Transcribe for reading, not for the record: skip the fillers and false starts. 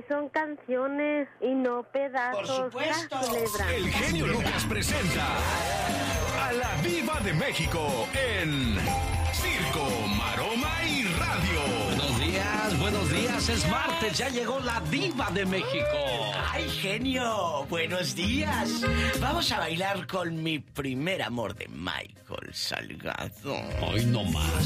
son canciones y no pedazos. Por supuesto. El genio Lucas presenta a la Diva de México en Circo, Maroma y Radio. Buenos días, es martes, ya llegó la Diva de México. ¡Ay, genio! ¡Buenos días! Vamos a bailar con mi primer amor de Michael Salgado. Hoy no más.